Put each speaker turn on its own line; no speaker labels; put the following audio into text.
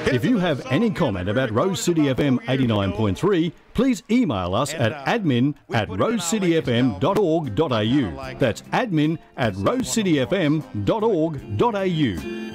If you have any comment about Rose City FM 89.3, please email us at admin@rosecityfm.org.au. That's admin@rosecityfm.org.au.